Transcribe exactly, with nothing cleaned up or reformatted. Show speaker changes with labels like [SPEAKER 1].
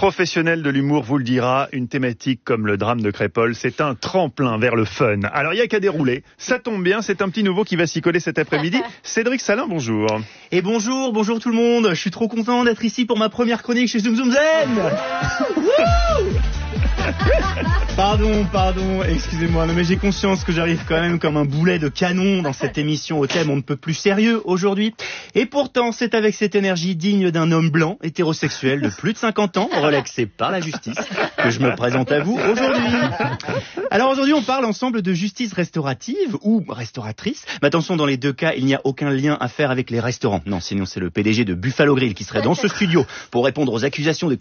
[SPEAKER 1] professionnel de l'humour vous le dira, une thématique comme le drame de Crépol, c'est un tremplin vers le fun. Alors il n'y a qu'à dérouler, ça tombe bien, c'est un petit nouveau qui va s'y coller cet après-midi. Cédric Salin, bonjour.
[SPEAKER 2] Et bonjour, bonjour tout le monde, je suis trop content d'être ici pour ma première chronique chez Zoom Zoom Zen. Pardon, pardon, excusez-moi, mais j'ai conscience que j'arrive quand même comme un boulet de canon dans cette émission au thème on ne peut plus sérieux aujourd'hui. Et pourtant, c'est avec cette énergie digne d'un homme blanc, hétérosexuel de plus de cinquante ans, relaxé par la justice, que je me présente à vous aujourd'hui. Alors aujourd'hui, on parle ensemble de justice restaurative ou restauratrice. Mais attention, dans les deux cas, il n'y a aucun lien à faire avec les restaurants. Non, sinon c'est le P D G de Buffalo Grill qui serait dans ce studio pour répondre aux accusations de